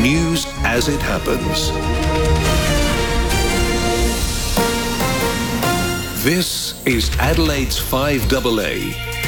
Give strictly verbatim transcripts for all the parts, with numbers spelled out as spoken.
News as it happens. This is Adelaide's five A A.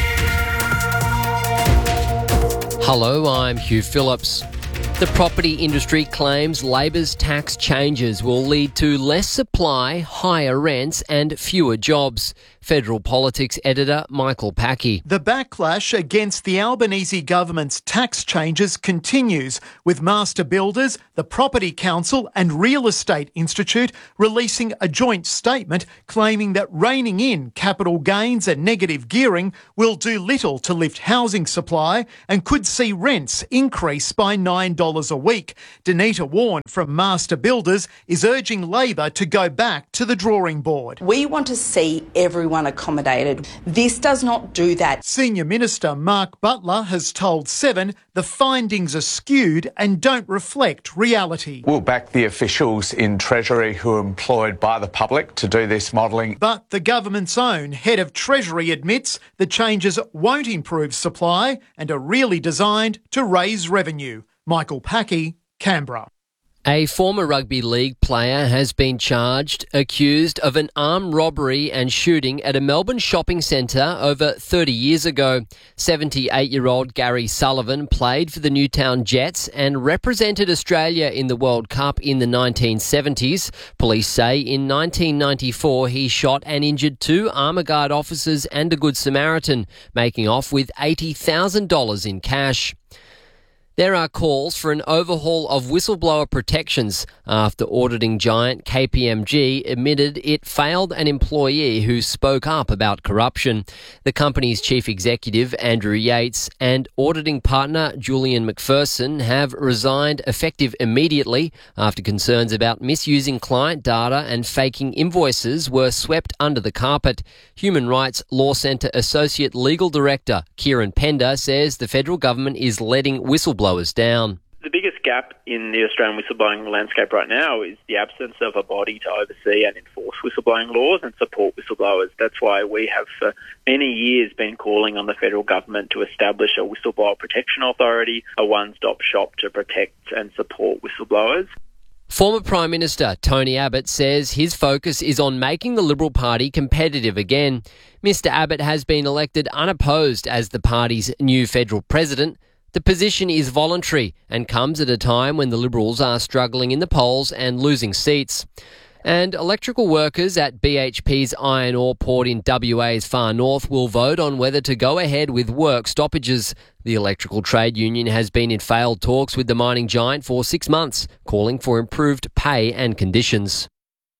Hello, I'm Hugh Phillips. The property industry claims Labor's tax changes will lead to less supply, higher rents and fewer jobs. Federal Politics editor Michael Packey. The backlash against the Albanese government's tax changes continues, with master builders, the Property Council and Real Estate Institute releasing a joint statement claiming that reining in capital gains and negative gearing will do little to lift housing supply and could see rents increase by nine dollars a week. Danita Warren from Master Builders is urging Labor to go back to the drawing board. We want to see everyone accommodated. This does not do that. Senior Minister Mark Butler has told Seven the findings are skewed and don't reflect reality. We'll back the officials in Treasury who are employed by the public to do this modelling. But the government's own head of Treasury admits the changes won't improve supply and are really designed to raise revenue. Michael Packey, Canberra. A former rugby league player has been charged, accused of an armed robbery and shooting at a Melbourne shopping centre over thirty years ago. seventy-eight-year-old Gary Sullivan played for the Newtown Jets and represented Australia in the World Cup in the nineteen seventies. Police say in nineteen ninety-four he shot and injured two Armour Guard officers and a Good Samaritan, making off with eighty thousand dollars in cash. There are calls for an overhaul of whistleblower protections after auditing giant K P M G admitted it failed an employee who spoke up about corruption. The company's chief executive, Andrew Yates, and auditing partner, Julian McPherson, have resigned effective immediately after concerns about misusing client data and faking invoices were swept under the carpet. Human Rights Law Centre Associate Legal Director, Kieran Pender, says the federal government is letting whistleblowers down. The biggest gap in the Australian whistleblowing landscape right now is the absence of a body to oversee and enforce whistleblowing laws and support whistleblowers. That's why we have for many years been calling on the federal government to establish a whistleblower protection authority, a one-stop shop to protect and support whistleblowers. Former Prime Minister Tony Abbott says his focus is on making the Liberal Party competitive again. Mister Abbott has been elected unopposed as the party's new federal president. The position is voluntary and comes at a time when the Liberals are struggling in the polls and losing seats. And electrical workers at B H P's iron ore port in W A's far north will vote on whether to go ahead with work stoppages. The electrical trade union has been in failed talks with the mining giant for six months, calling for improved pay and conditions.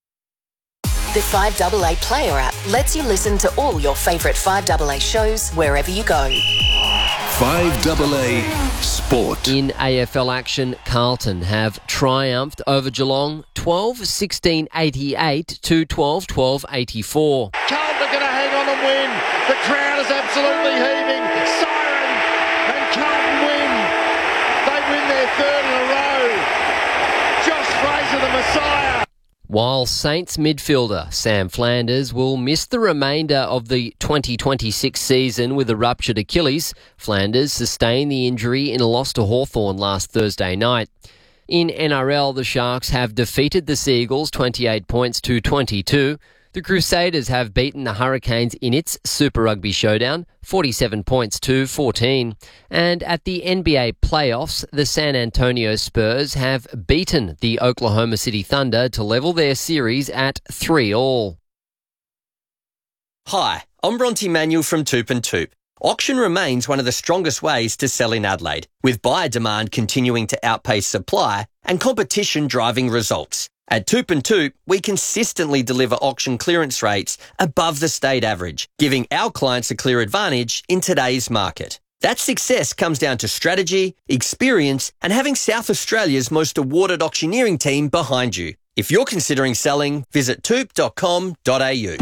The five A A Player app lets you listen to all your favourite five A A shows wherever you go. five A A Sport. In A F L action, Carlton have triumphed over Geelong twelve sixteen eighty-eight to twelve twelve eighty-four. Carlton are going to hang on and win. The crowd is absolutely heaving. Siren and Carlton win. They win their third in a row. Josh Fraser, the Messiah. While Saints midfielder Sam Flanders will miss the remainder of the twenty twenty-six season with a ruptured Achilles, Flanders sustained the injury in a loss to Hawthorn last Thursday night. In N R L, the Sharks have defeated the Seagulls twenty-eight points to twenty-two. The Crusaders have beaten the Hurricanes in its Super Rugby showdown, forty-seven points to fourteen. And at the N B A playoffs, the San Antonio Spurs have beaten the Oklahoma City Thunder to level their series at three all. Hi, I'm Bronte Manuel from Toop and Toop. Auction remains one of the strongest ways to sell in Adelaide, with buyer demand continuing to outpace supply and competition driving results. At Toop and Toop, we consistently deliver auction clearance rates above the state average, giving our clients a clear advantage in today's market. That success comes down to strategy, experience, and having South Australia's most awarded auctioneering team behind you. If you're considering selling, visit toop dot com dot a u.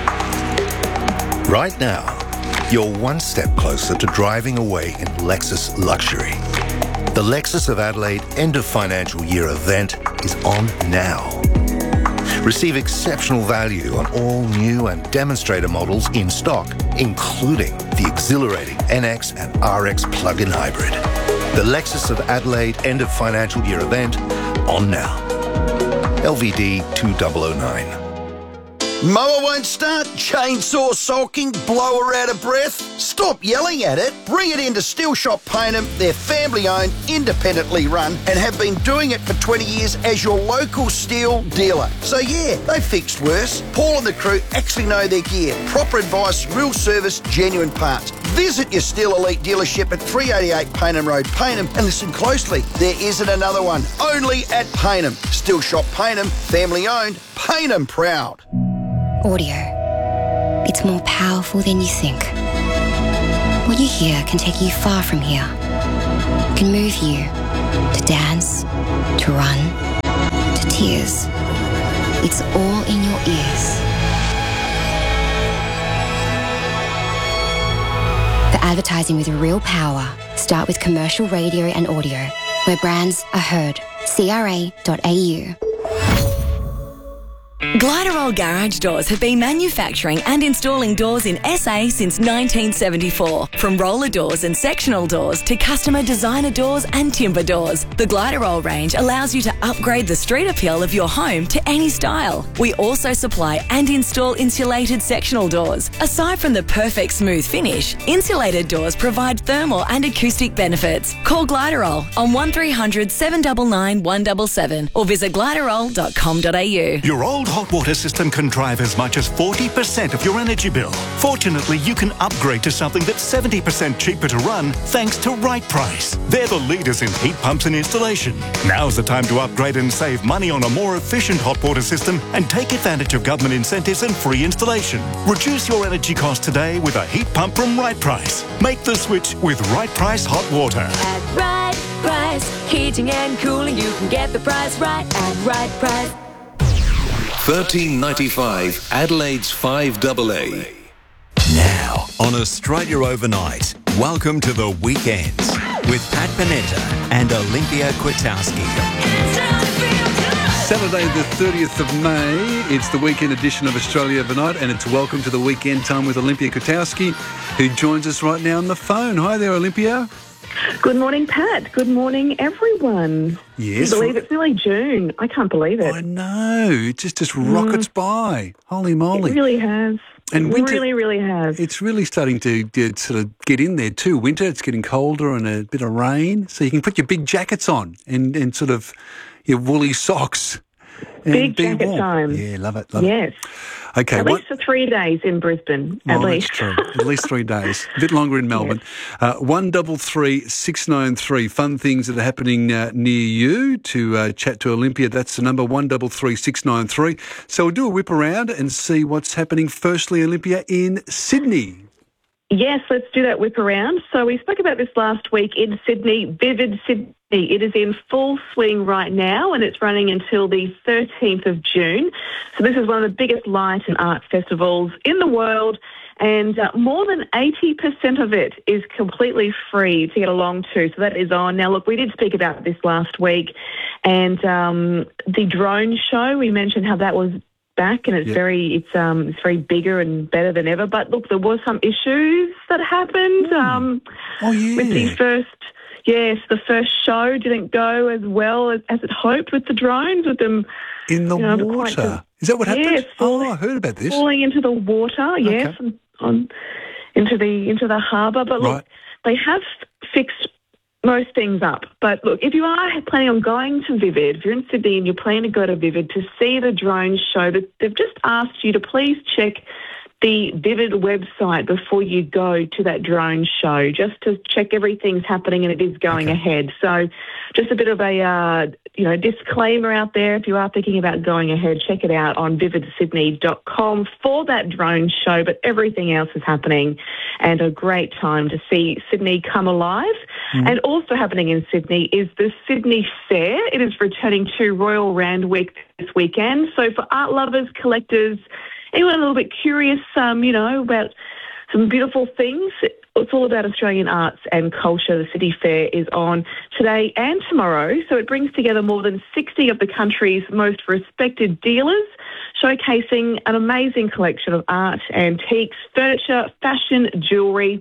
Right now, you're one step closer to driving away in Lexus luxury. The Lexus of Adelaide End of Financial Year event is on now. Receive exceptional value on all new and demonstrator models in stock, including the exhilarating N X and R X plug-in hybrid. The Lexus of Adelaide end of financial year event on now. L V D two thousand nine. Mower won't start? Chainsaw sulking? Blower out of breath? Stop yelling at it. Bring it into Steel Shop Payneham. They're family-owned, independently run, and have been doing it for twenty years as your local steel dealer. So yeah, they fixed worse. Paul and the crew actually know their gear. Proper advice, real service, genuine parts. Visit your Steel Elite dealership at three eighty-eight Payneham Road, Payneham, and listen closely. There isn't another one. Only at Payneham. Steel Shop Payneham, family-owned, Payneham proud. Audio. It's more powerful than you think. What you hear can take you far from here. It can move you to dance, to run, to tears. It's all in your ears. For advertising with real power, start with commercial radio and audio, where brands are heard. C R A dot A U. Gliderol Garage Doors have been manufacturing and installing doors in S A since nineteen seventy-four. From roller doors and sectional doors to customer designer doors and timber doors, the Gliderol range allows you to upgrade the street appeal of your home to any style. We also supply and install insulated sectional doors. Aside from the perfect smooth finish, insulated doors provide thermal and acoustic benefits. Call Gliderol on one three hundred seven nine nine one seven seven or visit gliderol dot com dot a u. Your old hot water system can drive as much as forty percent of your energy bill. Fortunately, you can upgrade to something that's seventy percent cheaper to run thanks to Right Price. They're the leaders in heat pumps and installation. Now's the time to upgrade and save money on a more efficient hot water system and take advantage of government incentives and free installation. Reduce your energy cost today with a heat pump from Right Price. Make the switch with Right Price Hot Water. At Right Price, heating and cooling, you can get the price right at Right Price. thirteen ninety-five Adelaide's five double A. Now on Australia Overnight, welcome to the weekends with Pat Panetta and Olympia Kwiatkowski. Saturday the thirtieth of May, it's the weekend edition of Australia Overnight, and it's welcome to the weekend time with Olympia Kwiatkowski, who joins us right now on the phone. Hi there, Olympia. Good morning, Pat. Good morning, everyone. Yes. I believe it's nearly June. I can't believe it. I know. It just, just rockets mm. by. Holy moly. It really has. And it winter, really, really has. It's really starting to get, sort of get in there too. Winter, it's getting colder and a bit of rain. So you can put your big jackets on and, and sort of your woolly socks. And big be jacket warm. time. Yeah, love it. Love yes. it. Okay, at what? least for three days in Brisbane, at oh, least. That's true. At least three days. A bit longer in Melbourne. Yes. Uh, one double three six nine three. Fun things that are happening uh, near you. To uh, chat to Olympia, that's the number one double three six nine three. So we'll do a whip around and see what's happening. Firstly, Olympia, in Sydney. Yes, let's do that whip around. So we spoke about this last week in Sydney, Vivid Sydney. It is in full swing right now and it's running until the thirteenth of June. So this is one of the biggest light and art festivals in the world, and uh, more than eighty percent of it is completely free to get along to. So that is on. Now, look, we did speak about this last week, and um, the drone show, we mentioned how that was back, and it's yep. very it's um it's very bigger and better than ever. But look, there were some issues that happened. Mm. Um, oh yeah, with the first yes, the first show didn't go as well as, as it hoped with the drones, with them in the you know, water. Quite, Is that what happened? Yes, falling, oh, I heard about this. Falling into the water. Yes, okay. on, on into the into the harbour. But look, right. they have fixed most things up. But look, if you are planning on going to Vivid, if you're in Sydney and you're planning to go to Vivid to see the drone show, they've just asked you to please check the Vivid website before you go to that drone show, just to check everything's happening and it is going okay. ahead. So just a bit of a, uh, you know, disclaimer out there. If you are thinking about going ahead, check it out on vivid sydney dot com for that drone show, but everything else is happening and a great time to see Sydney come alive. Mm. And also happening in Sydney is the Sydney Fair. It is returning to Royal Randwick this weekend. So for art lovers, collectors, anyone a little bit curious, um, you know, about some beautiful things, it's all about Australian arts and culture. The City Fair is on today and tomorrow, so it brings together more than sixty of the country's most respected dealers, showcasing an amazing collection of art, antiques, furniture, fashion, jewellery,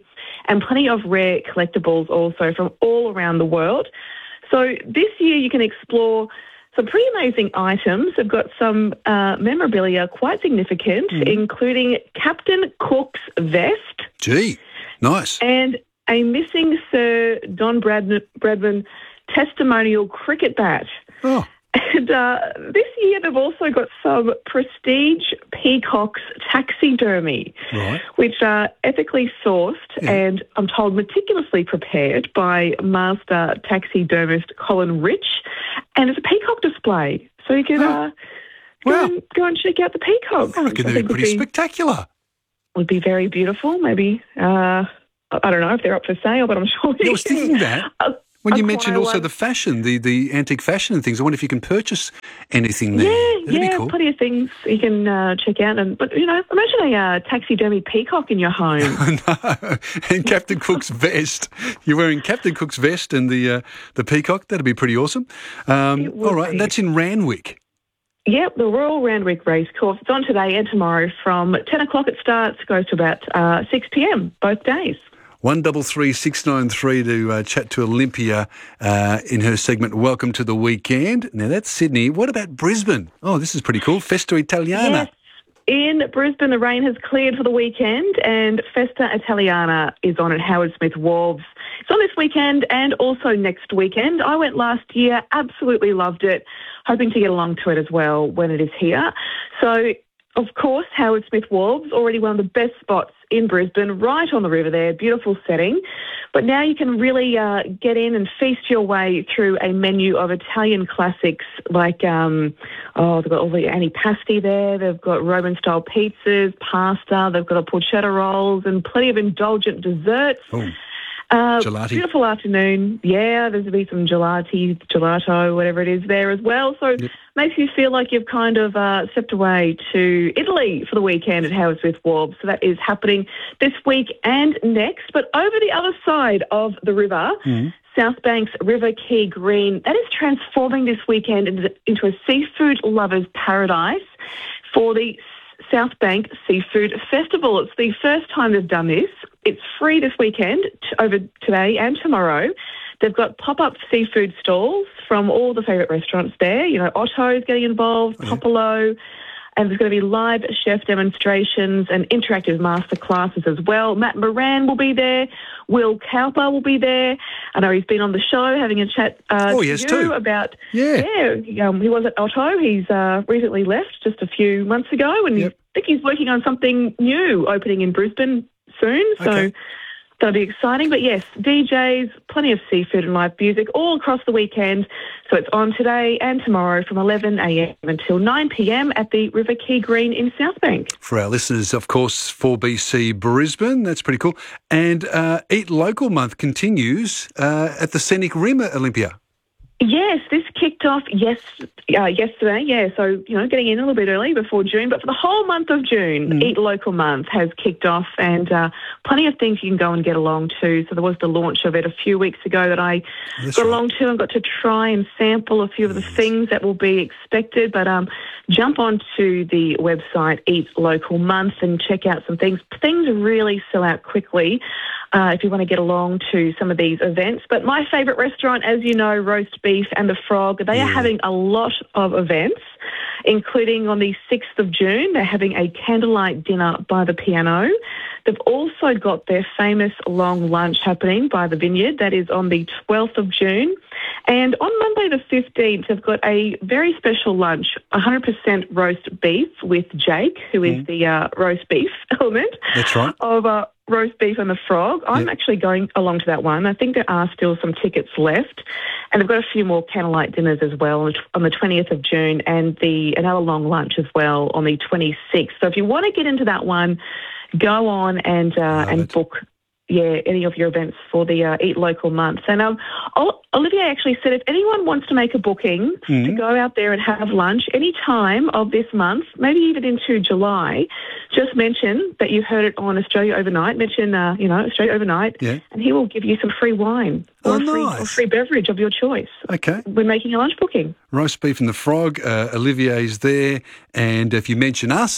and plenty of rare collectibles also from all around the world. So this year you can explore some pretty amazing items. They've got some uh, memorabilia quite significant, mm. including Captain Cook's vest. Gee, nice. And a missing Sir Don Brad- Bradman testimonial cricket bat. Oh. And uh, this year they've also got some prestige peacocks taxidermy, right. which are ethically sourced yeah. and, I'm told, meticulously prepared by master taxidermist Colin Rich. And it's a peacock display, so you can oh. uh, go, wow. and, go and check out the peacocks. I reckon they're pretty be, spectacular. Would be very beautiful, maybe. Uh, I don't know if they're up for sale, but I'm sure yeah, I was thinking that. Uh, When you mentioned also one. the fashion, the, the antique fashion and things, I wonder if you can purchase anything there. Yeah, That'd yeah, be cool. plenty of things you can uh, check out. And But, you know, imagine a uh, taxidermy peacock in your home. No, and Captain Cook's vest. You're wearing Captain Cook's vest and the uh, the peacock. That'd be pretty awesome. Um, all right, be. and that's in Randwick. Yep, the Royal Randwick Racecourse. It's on today and tomorrow from ten o'clock it starts, goes to about uh, six p.m, both days. One double three six nine three to uh, chat to Olympia uh, in her segment Welcome to the Weekend. Now that's Sydney. What about Brisbane? Oh, this is pretty cool. Festa Italiana. Yes. In Brisbane, the rain has cleared for the weekend, and Festa Italiana is on at Howard Smith Wharves. It's on this weekend and also next weekend. I went last year, absolutely loved it, hoping to get along to it as well when it is here. So, of course, Howard Smith Wharves, already one of the best spots in Brisbane, right on the river there, beautiful setting. But now you can really uh, get in and feast your way through a menu of Italian classics like, um, oh, they've got all the antipasti there, they've got Roman-style pizzas, pasta, they've got a porchetta rolls and plenty of indulgent desserts. Oh. Uh, Gelati. Beautiful afternoon. Yeah, there's going to be some gelati, gelato, whatever it is there as well. So yep. makes you feel like you've kind of uh, stepped away to Italy for the weekend at Howard Smith Wharves. So that is happening this week and next. But over the other side of the river, mm-hmm. South Bank's River Quay Green, that is transforming this weekend into, into a seafood lover's paradise for the South Bank Seafood Festival. It's the first time they've done this. It's free this weekend, t- over today and tomorrow. They've got pop-up seafood stalls from all the favourite restaurants there. You know, Otto's getting involved, yeah. Popolo, and there's going to be live chef demonstrations and interactive master classes as well. Matt Moran will be there. Will Cowper will be there. I know he's been on the show having a chat uh, oh, to yes, you too. about... Yeah. Yeah, um, he was at Otto. He's uh, recently left just a few months ago, and yep. I think he's working on something new opening in Brisbane soon. So okay. that'll be exciting. But yes, D Js, plenty of seafood and live music all across the weekend. So it's on today and tomorrow from eleven a.m. until nine p.m. at the River Quay Green in Southbank. For our listeners, of course, four B C Brisbane. That's pretty cool. And uh, Eat Local Month continues uh, at the Scenic Rim at Olympia. Yes, this kicked off yes, uh, yesterday, yeah, so, you know, getting in a little bit early before June, but for the whole month of June, mm. Eat Local Month has kicked off, and uh, plenty of things you can go and get along to. So there was the launch of it a few weeks ago that I That's got right. along to and got to try and sample a few of the yes. things that will be expected, but um, jump onto the website Eat Local Month and check out some things. Things really sell out quickly. Uh, if you want to get along to some of these events. But my favourite restaurant, as you know, Roast Beef and the Frog, they yeah. are having a lot of events, including on the sixth of June, they're having a candlelight dinner by the piano. They've also got their famous long lunch happening by the Vineyard. That is on the twelfth of June. And on Monday the fifteenth, they've got a very special lunch, one hundred percent roast beef with Jake, who is mm. the uh, roast beef element. That's right. Of uh, Roast Beef and the Frog. I'm yep. actually going along to that one. I think there are still some tickets left. And they've got a few more candlelight dinners as well on the twentieth of June, and the another long lunch as well on the twenty-sixth. So if you want to get into that one, go on and uh, and it. book yeah, any of your events for the uh, Eat Local Month. And um, Olivia actually said if anyone wants to make a booking mm. to go out there and have lunch any time of this month, maybe even into July, just mention that you heard it on Australia Overnight. Mention, uh, you know, Australia Overnight, yeah. and he will give you some free wine or, oh, a free, nice. or free beverage of your choice. Okay. When making a lunch booking. Roast Beef and the Frog. Uh, Olivier's there. And if you mention us,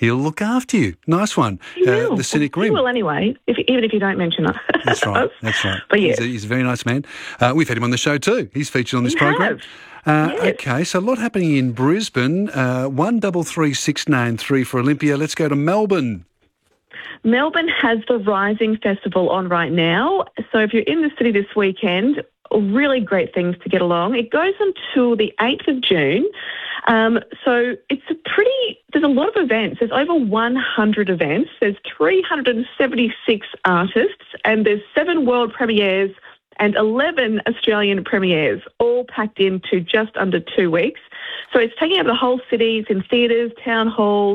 he'll look after you. Nice one. He will. Uh, the Cynic He Rim. will anyway, if, even if you don't mention it. That's right. That's right. But yeah. He's a, he's a very nice man. Uh, we've had him on the show too. He's featured on this We program. have. Uh, Yes. Okay, so a lot happening in Brisbane. Uh, one double three six nine three for Olympia. Let's go to Melbourne. Melbourne has the Rising Festival on right now. So if you're in the city this weekend, really great things to get along. It goes until the eighth of June. Um, so it's a pretty, there's a lot of events. There's over one hundred events. There's three hundred seventy-six artists, and there's seven world premieres and eleven Australian premieres, all packed into just under two weeks. So it's taking over the whole city. It's in theatres, town halls,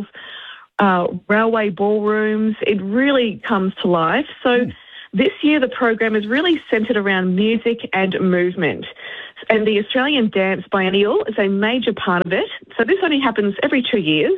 uh, railway ballrooms. It really comes to life. So mm. this year the program is really centred around music and movement. And the Australian Dance Biennial is a major part of it. So this only happens every two years.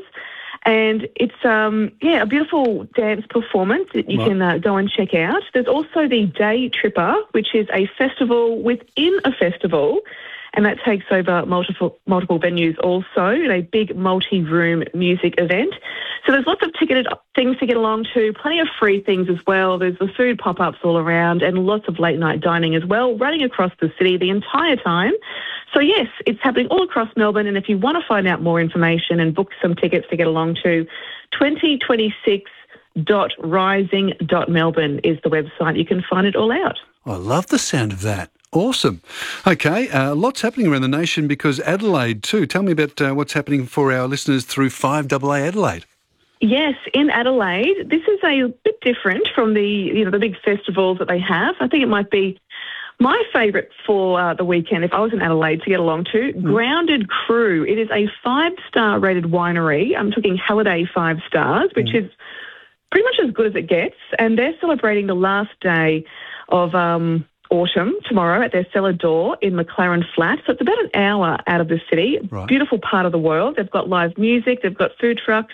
And it's, um, yeah, a beautiful dance performance that you right. can uh, go and check out. There's also the Day Tripper, which is a festival within a festival, and that takes over multiple multiple venues also, in a big multi-room music event. So there's lots of ticketed things to get along to, plenty of free things as well. There's the food pop-ups all around and lots of late-night dining as well, running across the city the entire time. So yes, it's happening all across Melbourne, and if you want to find out more information and book some tickets to get along to, twenty twenty-six dot rising dot melbourne is the website. You can find it all out. I love the sound of that. Awesome. Okay, uh, lots happening around the nation because Adelaide too. Tell me about uh, what's happening for our listeners through five double A Adelaide. Yes, in Adelaide, this is a bit different from the you know the big festivals that they have. I think it might be my favourite for uh, the weekend, if I was in Adelaide, to get along to, mm. Grounded Crew. It is a five-star rated winery. I'm talking Halliday five stars, which mm. is pretty much as good as it gets. And they're celebrating the last day of um, autumn tomorrow at their cellar door in McLaren Flat. So it's about an hour out of the city. Right. Beautiful part of the world. They've got live music. They've got food trucks.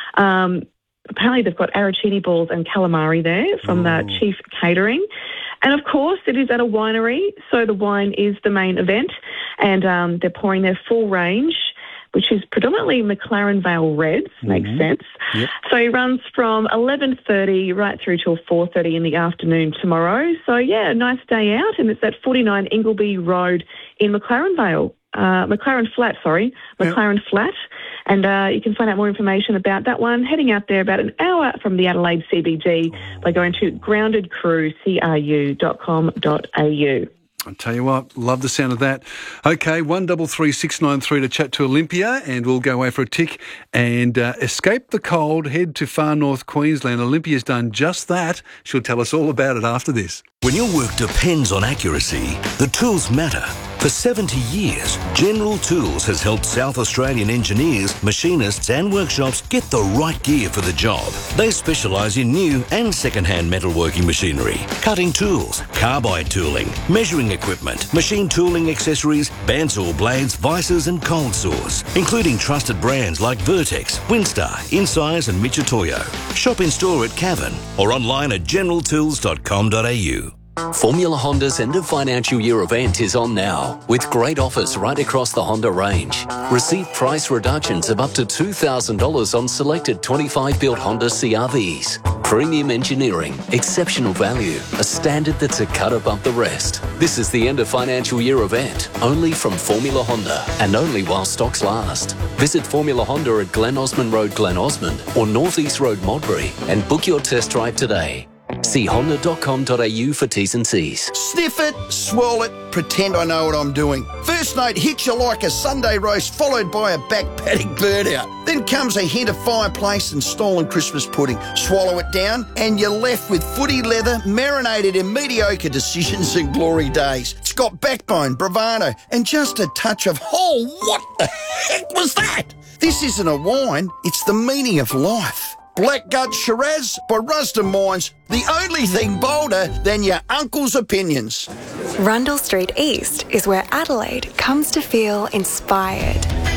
Um, apparently they've got arancini balls and calamari there from the Chief Catering. And, of course, it is at a winery, so the wine is the main event, and um, they're pouring their full range, which is predominantly McLaren Vale Reds, mm-hmm. makes sense. Yep. So it runs from eleven thirty right through till four thirty in the afternoon tomorrow. So, yeah, a nice day out, and it's at forty-nine Ingleby Road in McLaren Vale. Uh, McLaren Flat, sorry, McLaren yep. Flat. And uh, you can find out more information about that one heading out there about an hour from the Adelaide C B D by going to grounded crew cru dot com dot a u. I'll tell you what, love the sound of that. Okay, one double three six nine three to chat to Olympia, and we'll go away for a tick and uh, escape the cold, head to far north Queensland. Olympia's done just that. She'll tell us all about it after this. When your work depends on accuracy, the tools matter. For seventy years, General Tools has helped South Australian engineers, machinists and workshops get the right gear for the job. They specialise in new and second-hand metalworking machinery, cutting tools, carbide tooling, measuring equipment, machine tooling accessories, bandsaw blades, vices and cold saws, including trusted brands like Vertex, Winstar, Incise and Michitoyo. Shop in store at Cavan or online at general tools dot com dot a u. Formula Honda's end of financial year event is on now, with great offers right across the Honda range. Receive price reductions of up to two thousand dollars on selected twenty-five built Honda C R Vs. Premium engineering, exceptional value, a standard that's a cut above the rest. This is the end of financial year event, only from Formula Honda, and only while stocks last. Visit Formula Honda at Glen Osmond Road, Glen Osmond, or North East Road, Modbury, and book your test drive today. See honda dot com dot a u for T's and C's. Sniff it, swirl it, pretend I know what I'm doing. First note hits you like a Sunday roast followed by a back paddock burnout. Then comes a hint of fireplace and stolen Christmas pudding. Swallow it down and you're left with footy leather marinated in mediocre decisions and glory days. It's got backbone, bravado and just a touch of, oh, what the heck was that? This isn't a wine, it's the meaning of life. Blackgut Shiraz by Rusden Mines, the only thing bolder than your uncle's opinions. Rundle Street East is where Adelaide comes to feel inspired.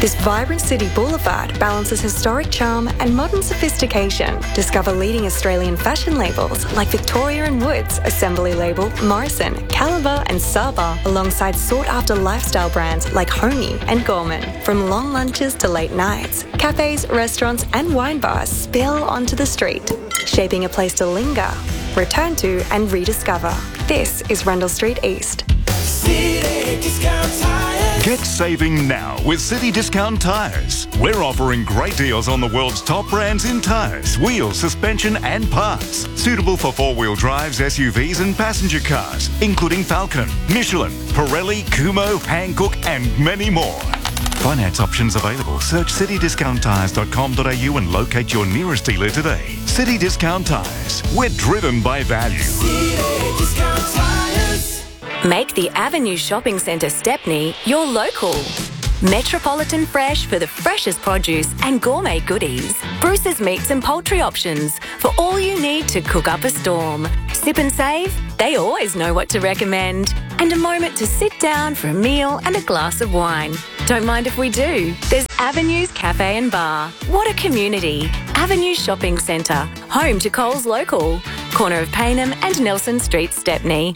This vibrant city boulevard balances historic charm and modern sophistication. Discover leading Australian fashion labels like Victoria and Woods, Assembly Label, Morrison, Caliber and Saba, alongside sought-after lifestyle brands like Homey and Gorman. From long lunches to late nights, cafes, restaurants and wine bars spill onto the street, shaping a place to linger, return to and rediscover. This is Rundle Street East. City Discount Tires. Get saving now with City Discount Tires. We're offering great deals on the world's top brands in tyres, wheels, suspension and parts. Suitable for four-wheel drives, S U Vs and passenger cars, including Falcon, Michelin, Pirelli, Kumho, Hankook and many more. Finance options available. Search city discount tires dot com dot a u and locate your nearest dealer today. City Discount Tires. We're driven by value. City Discount Tires. Make the Avenue Shopping Centre Stepney your local. Metropolitan Fresh for the freshest produce and gourmet goodies. Bruce's Meats and Poultry options for all you need to cook up a storm. Sip and Save, they always know what to recommend. And a moment to sit down for a meal and a glass of wine. Don't mind if we do. There's Avenues Cafe and Bar. What a community. Avenue Shopping Centre, home to Coles Local. Corner of Payneham and Nelson Street, Stepney.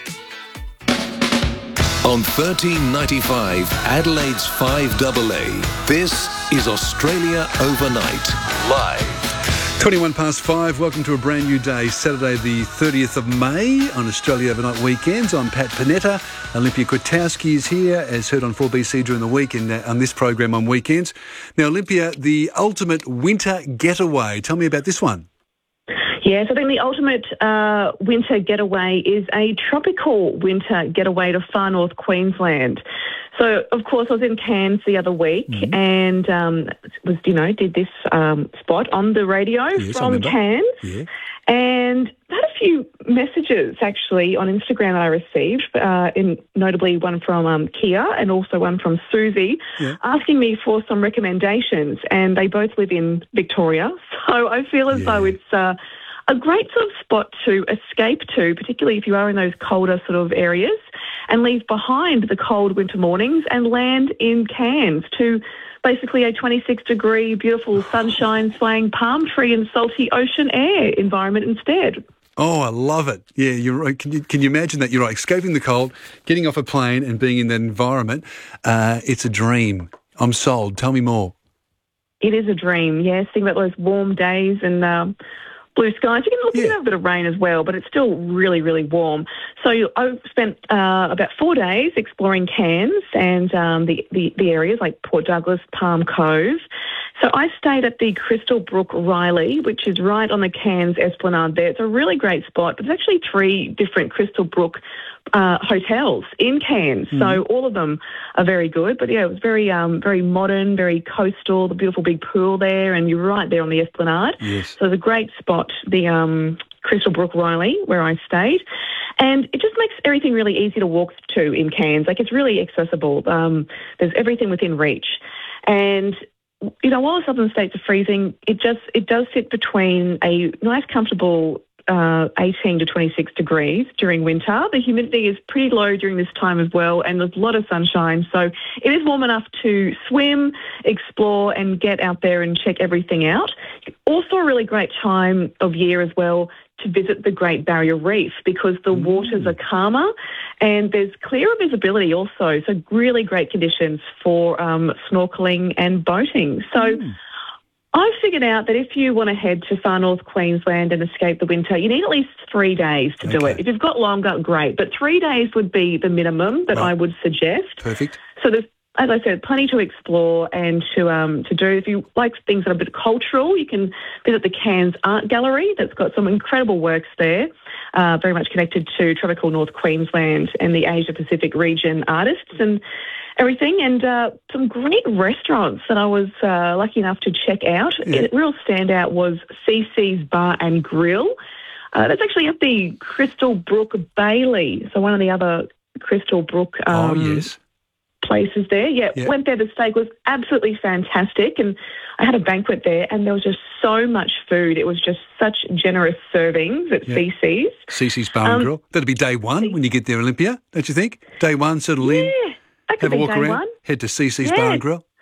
On thirteen ninety-five, Adelaide's five A A, this is Australia Overnight, live. twenty-one past five, welcome to a brand new day, Saturday the thirtieth of May on Australia Overnight Weekends. I'm Pat Panetta. Olympia Kwiatkowski is here, as heard on four B C during the week and uh, on this program on weekends. Now, Olympia, the ultimate winter getaway. Tell me about this one. Yes, I think the ultimate uh, winter getaway is a tropical winter getaway to far north Queensland. So, of course, I was in Cairns the other week mm-hmm. and um, was, you know, did this um, spot on the radio yes, from Cairns. Yeah. And I had a few messages, actually, on Instagram that I received, uh, in notably one from um, Kia and also one from Susie, yeah. asking me for some recommendations. And they both live in Victoria. So I feel as yeah. though it's uh, a great sort of spot to escape to, particularly if you are in those colder sort of areas, and leave behind the cold winter mornings and land in Cairns to basically a twenty-six degree, beautiful sunshine, swaying palm tree and salty ocean air environment instead. Oh, I love it. Yeah, you're right. Can you, can you imagine that? You're right, escaping the cold, getting off a plane and being in that environment. Uh, it's a dream. I'm sold. Tell me more. It is a dream, yes. Think about those warm days and um, blue skies. You can, look, you can have a bit of rain as well, but it's still really, really warm. So I spent uh, about four days exploring Cairns and um, the, the, the areas like Port Douglas, Palm Cove. So I stayed at the Crystal Brook Riley, which is right on the Cairns Esplanade there. It's a really great spot, but there's actually three different Crystal Brook uh, hotels in Cairns. Mm. So all of them are very good. But, yeah, it was very um, very modern, very coastal, the beautiful big pool there, and you're right there on the Esplanade. Yes. So it's a great spot, the um, Crystal Brook Riley, where I stayed. And it just makes everything really easy to walk to in Cairns. Like, it's really accessible. Um, there's everything within reach. And you know, while the southern states are freezing, it just it does sit between a nice, comfortable uh, eighteen to twenty-six degrees during winter. The humidity is pretty low during this time as well, and there's a lot of sunshine. So it is warm enough to swim, explore, and get out there and check everything out. Also a really great time of year as well to visit the Great Barrier Reef because the mm. waters are calmer and there's clearer visibility also. So really great conditions for um, snorkelling and boating. So mm. I've figured out that if you want to head to far north Queensland and escape the winter, you need at least three days to okay. do it. If you've got longer, great. But three days would be the minimum that right. I would suggest. Perfect. So there's, as I said, plenty to explore and to um, to do. If you like things that are a bit cultural, you can visit the Cairns Art Gallery. That's got some incredible works there, uh, very much connected to tropical North Queensland and the Asia-Pacific region artists and everything. And uh, some great restaurants that I was uh, lucky enough to check out. Yeah. A real standout was C C's Bar and Grill. Uh, that's actually at the Crystal Brook Bailey, so one of the other Crystal Brook um, oh, yes. places there. Yeah, yeah, went there. The steak was absolutely fantastic, and I had a banquet there, and there was just so much food. It was just such generous servings at yeah. C C's. C C's Bar and Um, Grill. That'll be day one when you get there, Olympia, don't you think? Day one, settle in, Yeah, that could have a be walk day around, one. head to C C's Yeah. Bar and Grill.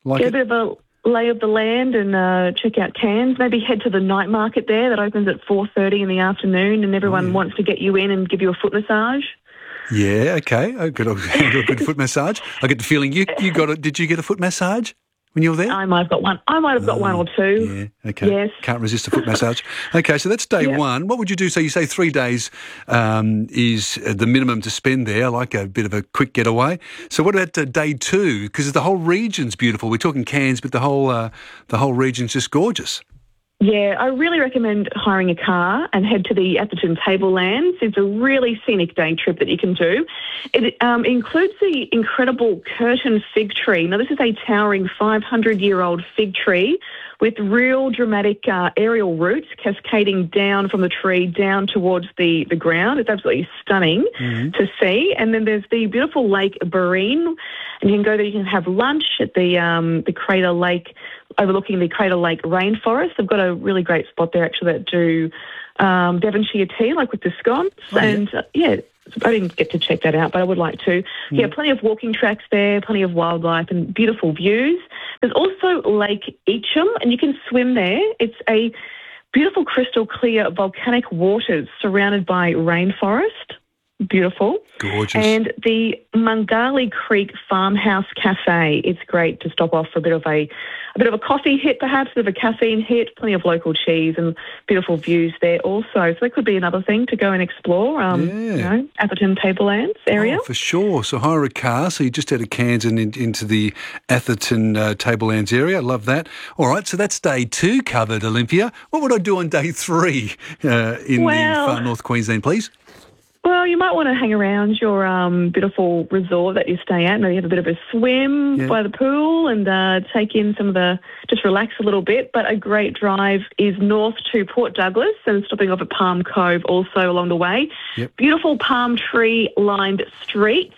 Like Get it? a bit of a lay of the land and uh, check out Cairns. Maybe head to the night market there that opens at four thirty in the afternoon, and everyone Oh, yeah. wants to get you in and give you a foot massage. Yeah, okay. Oh, good. I'll do a good foot massage. I get the feeling you, you got it. Did you get a foot massage when you were there? I might have got one. I might have got one or two. Yeah, okay. Yes. Can't resist a foot massage. Okay, so that's day Yeah. one. What would you do? So you say three days um, is uh, the minimum to spend there. I like a bit of a quick getaway. So what about uh, day two? Because the whole region's beautiful. We're talking Cairns, but the whole uh, the whole region's just gorgeous. Yeah, I really recommend hiring a car and head to the Atherton Tablelands. It's a really scenic day trip that you can do. It um, includes the incredible Curtin fig tree. Now, this is a towering five hundred year old fig tree with real dramatic uh, aerial roots cascading down from the tree down towards the, the ground. It's absolutely stunning Mm-hmm. to see. And then there's the beautiful Lake Barine, and you can go there, you can have lunch at the um, the Crater Lake, overlooking the Crater Lake rainforest. They've got a really great spot there, actually, that do um, Devonshire tea, like with the scones. Oh, yeah. and, uh, yeah, I didn't get to check that out, but I would like to. Yeah, plenty of walking tracks there, plenty of wildlife and beautiful views. There's also Lake Eacham, and you can swim there. It's a beautiful crystal clear volcanic waters surrounded by rainforest. Beautiful. Gorgeous. And the Mungali Creek Farmhouse Cafe. It's great to stop off for a bit of a, a bit of a coffee hit, perhaps, a bit of a caffeine hit, plenty of local cheese and beautiful views there also. So that could be another thing to go and explore, um, Yeah. you know, Atherton Tablelands area. Oh, for sure. So hire a car. So you just out of Cairns and in, into the Atherton uh, Tablelands area. Love that. All right, so that's day two covered, Olympia. What would I do on day three uh, in Well- the far north Queensland, please? Well, you might want to hang around your um, beautiful resort that you stay at. Maybe have a bit of a swim Yeah. by the pool and uh, take in some of the, just relax a little bit. But a great drive is north to Port Douglas and stopping off at Palm Cove also along the way. Yep. Beautiful palm tree lined streets.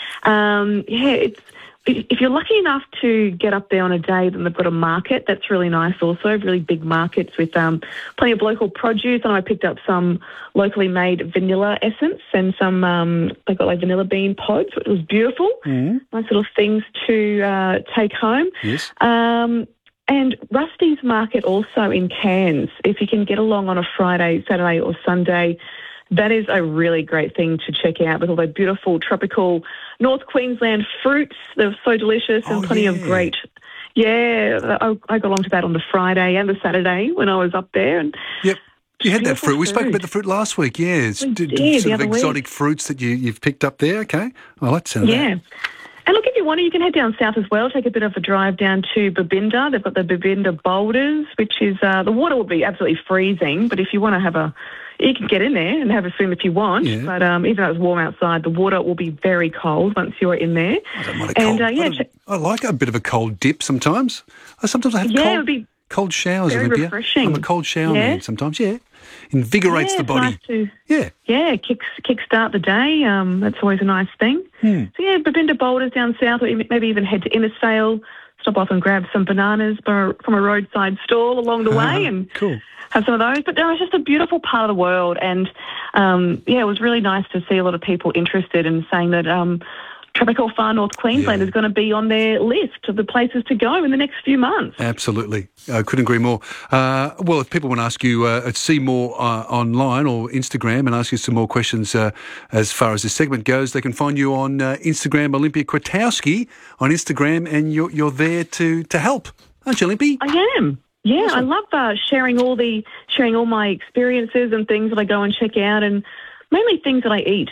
Um, yeah, it's, if if you're lucky enough to get up there on a day, then they've got a market. That's really nice also, really big markets with um, plenty of local produce. And I picked up some locally made vanilla essence and some, um, they've got like vanilla bean pods. It was beautiful. Mm. Nice little things to uh, take home. Yes. Um, and Rusty's Market also in Cairns. If you can get along on a Friday, Saturday or Sunday, that is a really great thing to check out with all the beautiful tropical North Queensland fruits. They're so delicious and Oh, plenty yeah. of great. Yeah, I, I got along to that on the Friday and the Saturday when I was up there. And Yep. You had that beautiful fruit. We spoke food. about the fruit last week. Yeah, it's We d- d- did, sort the of other week. exotic fruits that you, you've picked up there. Okay. I like to know Yeah. that. And look, if you want to, you can head down south as well. Take a bit of a drive down to Babinda. They've got the Babinda Boulders, which is, uh, the water will be absolutely freezing, but if you want to have a, you can get in there and have a swim if you want. Yeah. But um, even though it's warm outside, the water will be very cold once you're in there. I don't mind a And cold. uh, yeah, I, don't- check- I like a bit of a cold dip sometimes. I sometimes I have yeah, it cold, would be cold showers, very Olympia. refreshing. I'm a cold shower Yeah. man sometimes, yeah. Invigorates yeah, the it's body. nice to, Yeah. yeah, kicks kickstart the day. Um, that's always a nice thing. Hmm. So yeah, Babinda Boulders down south, or even- maybe even head to Innisfail, stop off and grab some bananas from a, from a roadside stall along the way, and cool. have some of those. But no, it's just a beautiful part of the world, and um, yeah, it was really nice to see a lot of people interested in saying that um, tropical far north Queensland Yeah. is going to be on their list of the places to go in the next few months. Absolutely. I couldn't agree more. Uh, well, if people want to ask you, uh, see more uh, online or Instagram and ask you some more questions uh, as far as this segment goes, they can find you on uh, Instagram, Olympia Kwiatkowski on Instagram, and you're, you're there to, to help, aren't you, Olympia? I am. Yeah, I love uh, sharing all the sharing all my experiences and things that I go and check out, and mainly things that I eat.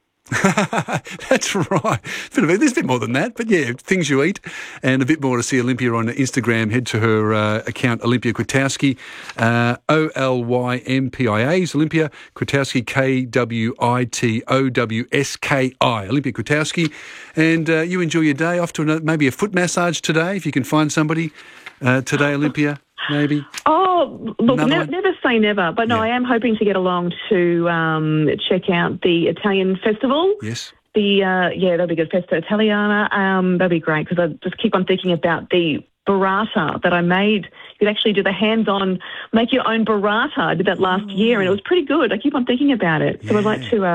That's right. Bit of it. There's a bit more than that, but yeah, things you eat, and a bit more to see Olympia on Instagram. Head to her uh, account, Olympia Kwiatkowski, uh, O L Y M P I A, Olympia Kwiatkowski, K W I T O W S K I, Olympia Kwiatkowski. And uh, you enjoy your day, off to another, maybe a foot massage today, if you can find somebody uh, today, Olympia, maybe. Oh, look, Another ne- one? never say never, but no, I am hoping to get along to um, check out the Italian festival. Yes. The uh, yeah, that'll be good. Festa Italiana. Um, that'll be great because I just keep on thinking about the burrata that I made. You could actually do the hands-on, make your own burrata. I did that last year, and it was pretty good. I keep on thinking about it, so I'd like to uh,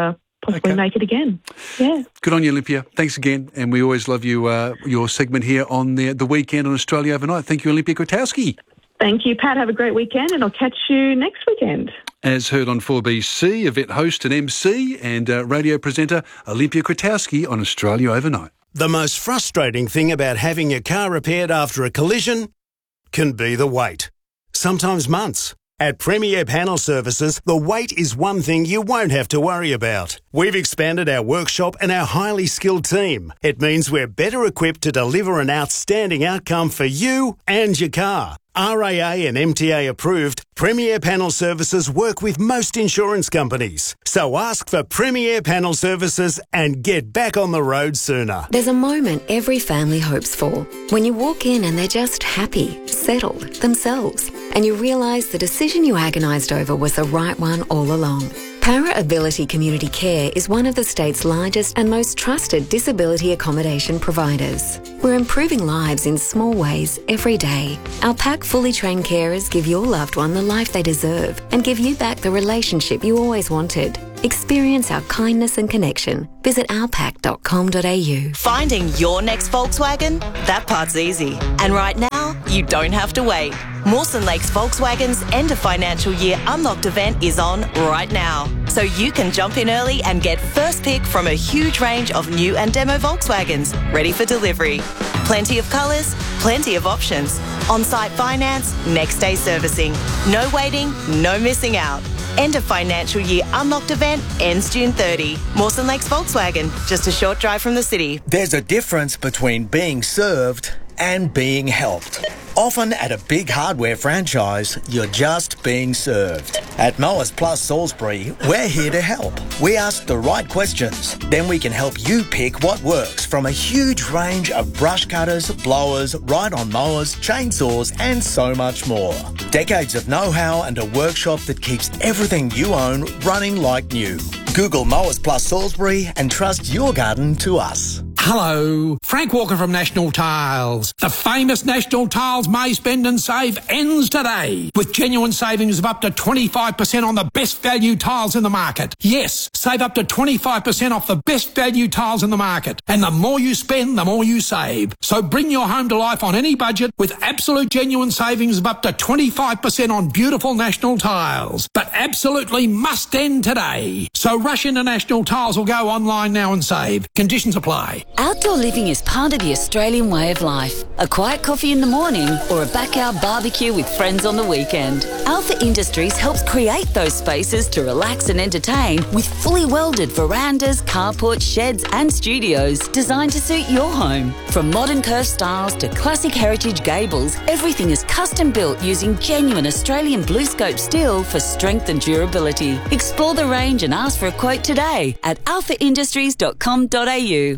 possibly Okay. make it again. Yeah. Good on you, Olympia. Thanks again. And we always love you, uh, your segment here on the, the weekend on Australia Overnight. Thank you, Olympia Kwiatkowski. Thank you, Pat. Have a great weekend, and I'll catch you next weekend. As heard on four B C, event host and M C and uh, radio presenter Olympia Kwiatkowski on Australia Overnight. The most frustrating thing about having your car repaired after a collision can be the wait. Sometimes months. At Premier Panel Services, the wait is one thing you won't have to worry about. We've expanded our workshop and our highly skilled team. It means we're better equipped to deliver an outstanding outcome for you and your car. R A A and M T A approved, Premier Panel Services work with most insurance companies. So ask for Premier Panel Services and get back on the road sooner. There's a moment every family hopes for. When you walk in and they're just happy, settled, themselves, and you realise the decision you agonised over was the right one all along. Para Ability Community Care is one of the state's largest and most trusted disability accommodation providers. We're improving lives in small ways every day. Our pack fully trained carers give your loved one the life they deserve and give you back the relationship you always wanted. Experience our kindness and connection. Visit our pack dot com dot a u. Finding your next Volkswagen? That part's easy. And right now, you don't have to wait. Mawson Lakes Volkswagen's end of financial year unlocked event is on right now. So you can jump in early and get first pick from a huge range of new and demo Volkswagens ready for delivery. Plenty of colours, plenty of options. On-site finance, next day servicing. No waiting, no missing out. End of financial year unlocked event ends June thirtieth. Mawson Lakes Volkswagen, just a short drive from the city. There's a difference between being served and being helped. Often at a big hardware franchise, you're just being served. At Mowers Plus Salisbury, we're here to help. We ask the right questions, then we can help you pick what works from a huge range of brush cutters, blowers, ride-on mowers, chainsaws and so much more. Decades of know-how and a workshop that keeps everything you own running like new. Google Mowers Plus Salisbury and trust your garden to us. Hello, Frank Walker from National Tiles. The famous National Tiles May Spend and Save ends today with genuine savings of up to twenty-five percent on the best value tiles in the market. Yes, save up to twenty-five percent off the best value tiles in the market. And the more you spend, the more you save. So bring your home to life on any budget with absolute genuine savings of up to twenty-five percent on beautiful National Tiles. But absolutely must end today. So rush into National Tiles or go online now and save. Conditions apply. Outdoor living is part of the Australian way of life. A quiet coffee in the morning or a backyard barbecue with friends on the weekend. Alpha Industries helps create those spaces to relax and entertain with fully welded verandas, carports, sheds and studios designed to suit your home. From modern curved styles to classic heritage gables, everything is custom built using genuine Australian blue scope steel for strength and durability. Explore the range and ask for a quote today at alpha industries dot com dot a u.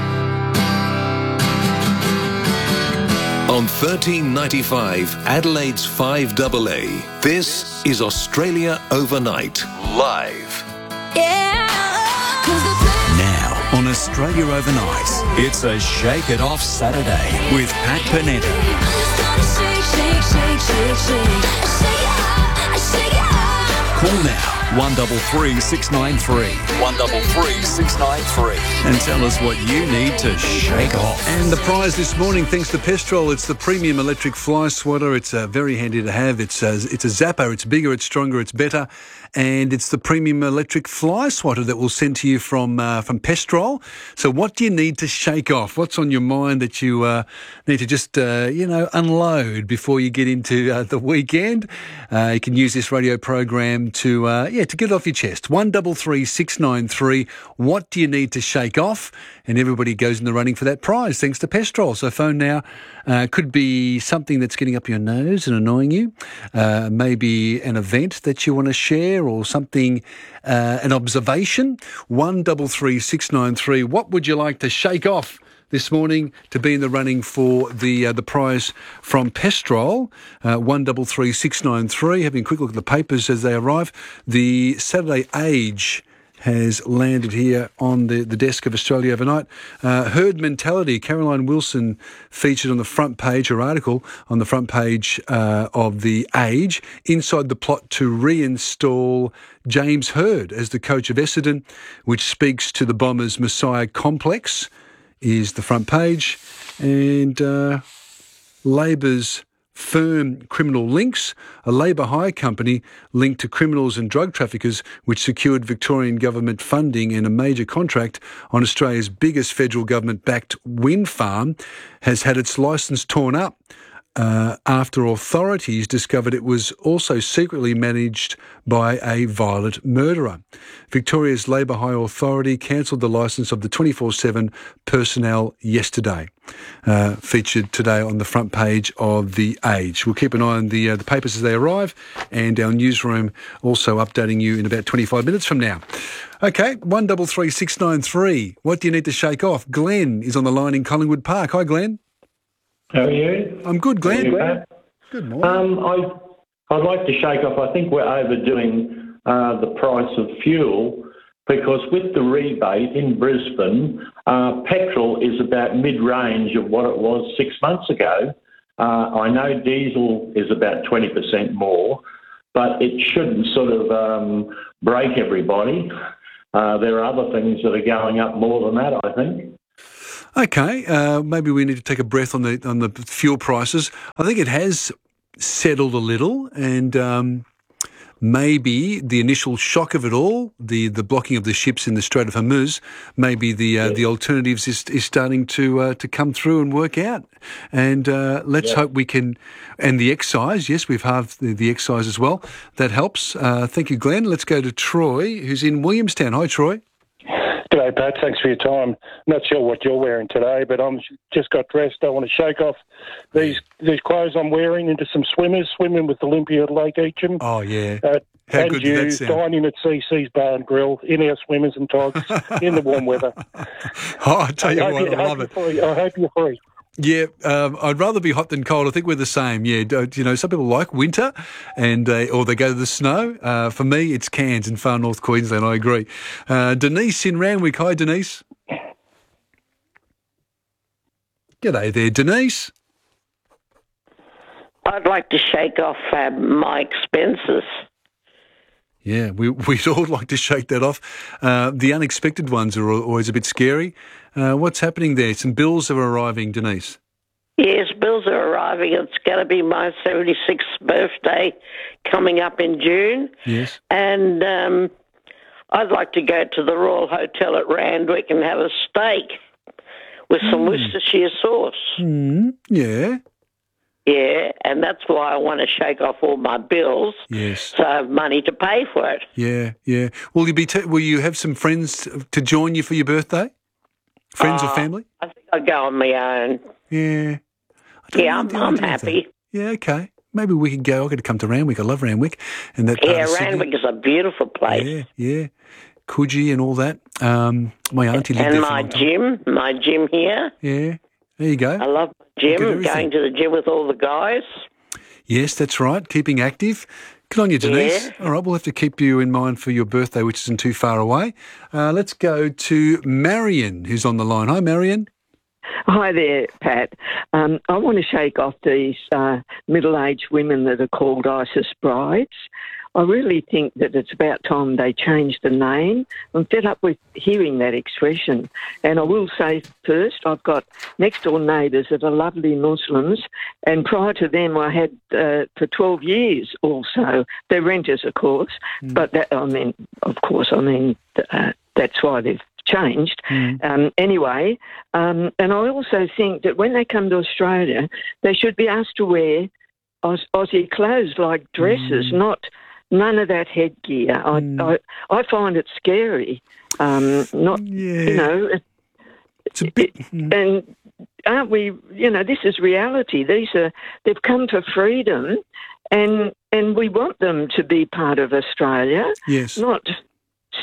On thirteen ninety-five, Adelaide's five double A, this is Australia Overnight, live. Now on Australia Overnight, it's a Shake It Off Saturday with Pat Panetta. Call now, one three three, six nine three, one three three, six nine three, and tell us what you need to shake off. And the prize this morning, thanks to Pestrol, it's the premium electric fly swatter. It's uh, very handy to have. It's a, it's a zapper. It's bigger, it's stronger, it's better. And it's the premium electric fly swatter that we'll send to you from uh, from Pestrol. So what do you need to shake off? What's on your mind that you uh, need to just, uh, you know, unload before you get into uh, the weekend? Uh, you can use this radio program to, uh, yeah, to get it off your chest. one three three, six nine three. What do you need to shake off? And everybody goes in the running for that prize, thanks to Pestrol. So phone now. Uh, could be something that's getting up your nose and annoying you. Uh, maybe an event that you want to share or something, uh, an observation. one three three, six nine three. What would you like to shake off this morning to be in the running for the uh, the prize from Pestrol? Uh, one three three, six nine three. Having a quick look at the papers as they arrive. The Saturday Age has landed here on the, the desk of Australia Overnight. Uh, herd mentality. Caroline Wilson featured on the front page, her article on the front page uh, of The Age, inside the plot to reinstall James Hird as the coach of Essendon, which speaks to the Bombers' Messiah complex, is the front page. And uh, Labor's firm criminal links, a Labor hire company linked to criminals and drug traffickers, which secured Victorian government funding and a major contract on Australia's biggest federal government-backed wind farm, has had its licence torn up uh, after authorities discovered it was also secretly managed by a violent murderer. Victoria's Labour Hire Authority cancelled the licence of the twenty-four seven personnel yesterday. Uh, featured today on the front page of The Age. We'll keep an eye on the uh, the papers as they arrive, and our newsroom also updating you in about twenty-five minutes from now. Okay, one double three six nine three. What do you need to shake off? Glenn is on the line in Collingwood Park. Hi, Glenn. How are you? I'm good, Glenn. You, Pat? Good morning. Um, I, I'd like to shake off, I think we're overdoing uh, the price of fuel, because with the rebate in Brisbane, uh, petrol is about mid-range of what it was six months ago. Uh, I know diesel is about twenty percent more, but it shouldn't sort of um, break everybody. Uh, there are other things that are going up more than that, I think. Okay, uh, maybe we need to take a breath on the on the fuel prices. I think it has settled a little, and um, maybe the initial shock of it all, the, the blocking of the ships in the Strait of Hormuz, maybe the uh, yeah. the alternatives is, is starting to uh, to come through and work out. And uh, let's yeah. hope we can. And the excise, yes, we've halved the, the excise as well. That helps. Uh, thank you, Glenn. Let's go to Troy, who's in Williamstown. Hi, Troy. G'day, Pat. Thanks for your time. Not sure what you're wearing today, but I'm just got dressed. I want to shake off these these clothes I'm wearing into some swimmers, swimming with Olympia at Lake Eacham. Oh, yeah. Uh, How and good you, did that sound? dining at C C's Bar and Grill, in our swimmers and togs, in the warm weather. Oh, I tell you I what, you, I love it. Free. I hope you're free. Yeah, um, I'd rather be hot than cold. I think we're the same. Yeah, you know, some people like winter, and uh, or they go to the snow. Uh, for me, it's Cairns in far north Queensland. I agree. Uh, Denise in Randwick. Hi, Denise. G'day there, Denise. I'd like to shake off uh, my expenses. Yeah, we, we'd all like to shake that off. Uh, the unexpected ones are always a bit scary. Uh, what's happening there? Some bills are arriving, Denise. Yes, bills are arriving. It's going to be my seventy-sixth birthday coming up in June. Yes. And um, I'd like to go to the Royal Hotel at Randwick and have a steak with some mm. Worcestershire sauce. Mm. Yeah. Yeah, and that's why I want to shake off all my bills. Yes. So I have money to pay for it. Yeah, yeah. Will you be? T- will you have some friends to join you for your birthday? Friends uh, or family? I think I'll go on my own. Yeah. Yeah, I'm, I'm happy. Yeah, okay. Maybe we could go. I've got to come to Randwick. I love Randwick. And that yeah, Randwick is a beautiful place. Yeah, yeah. Coogee and all that. Um, my auntie lived and there for my a long time. gym, my gym here. Yeah, there you go. I love my gym, going to the gym with all the guys. Yes, that's right. Keeping active. Good on you, Denise. Yeah. All right, we'll have to keep you in mind for your birthday, which isn't too far away. Uh, let's go to Marion, who's on the line. Hi, Marion. Hi there, Pat. Um, I want to shake off these uh, middle-aged women that are called ISIS brides. I really think that it's about time they changed the name. I'm fed up with hearing that expression. And I will say first, I've got next-door neighbours that are lovely Muslims, and prior to them I had uh, for twelve years also. They're renters, of course, mm. but that, I mean, of course, I mean, uh, that's why they've changed. Mm. Um, anyway, um, and I also think that when they come to Australia, they should be asked to wear Aus- Aussie clothes like dresses, mm. not... None of that headgear. I, mm. I I find it scary. Um, not yeah. you know. It, it's a bit. It, and aren't we? You know, this is reality. These are they've come for freedom, and and we want them to be part of Australia. Yes. Not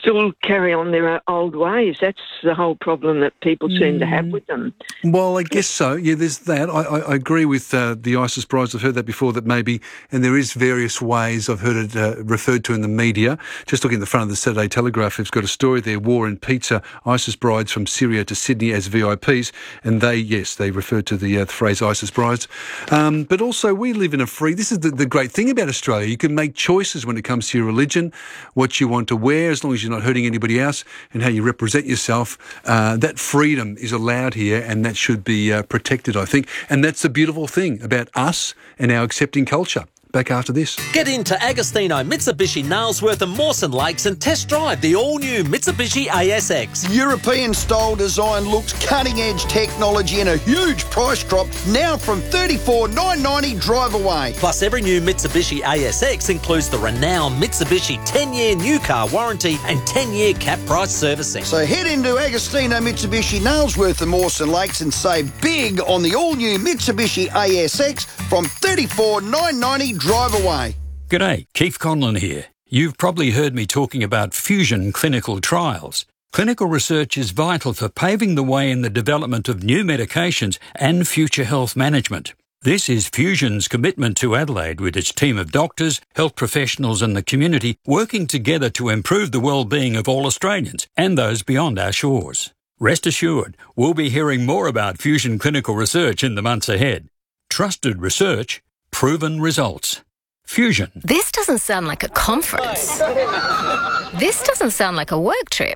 still carry on their old ways. That's the whole problem that people seem mm. to have with them. Well, I guess so. Yeah, there's that. I, I, I agree with uh, the ISIS brides. I've heard that before, that maybe, and there is various ways. I've heard it uh, referred to in the media. Just looking at the front of the Saturday Telegraph, it's got a story there, War and Pizza, ISIS brides from Syria to Sydney as V I Ps. And they, yes, they referred to the, uh, the phrase ISIS brides. Um, but also, we live in a free, this is the, the great thing about Australia. You can make choices when it comes to your religion, what you want to wear, as long as you're not hurting anybody else, and how you represent yourself. Uh, that freedom is allowed here, and that should be uh, protected, I think. And that's the beautiful thing about us and our accepting culture. Back after this. Get into Agostino, Mitsubishi, Nailsworth and Mawson Lakes and test drive the all-new Mitsubishi A S X. European-style design looks, cutting-edge technology and a huge price drop, now from thirty-four thousand nine hundred ninety dollars drive away. Plus, every new Mitsubishi A S X includes the renowned Mitsubishi ten-year new car warranty and ten-year cap price servicing. So head into Agostino, Mitsubishi, Nailsworth and Mawson Lakes and save big on the all-new Mitsubishi A S X from thirty-four thousand nine hundred ninety dollars drive away. G'day, Keith Conlon here. You've probably heard me talking about fusion clinical trials. Clinical research is vital for paving the way in the development of new medications and future health management. This is Fusion's commitment to Adelaide, with its team of doctors, health professionals and the community working together to improve the well-being of all Australians and those beyond our shores. Rest assured, we'll be hearing more about fusion clinical research in the months ahead. Trusted research, proven results. Fusion. This doesn't sound like a conference. This doesn't sound like a work trip.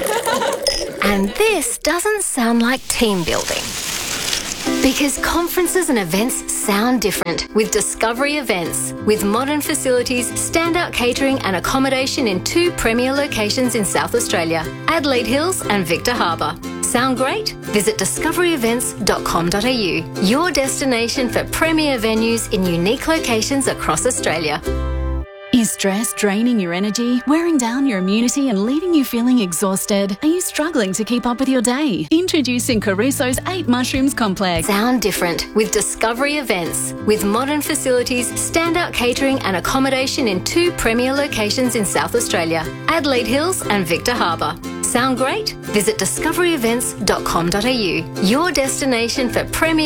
And this doesn't sound like team building. Because conferences and events sound different with Discovery Events. With modern facilities, standout catering and accommodation in two premier locations in South Australia, Adelaide Hills and Victor Harbour. Sound great? Visit discovery events dot com dot a u, your destination for premier venues in unique locations across Australia. Is stress draining your energy, wearing down your immunity and leaving you feeling exhausted? Are you struggling to keep up with your day? Introducing Caruso's eight Mushrooms Complex. Sound different with Discovery Events. With modern facilities, standout catering and accommodation in two premier locations in South Australia, Adelaide Hills and Victor Harbour. Sound great? Visit discovery events dot com dot a u, your destination for premier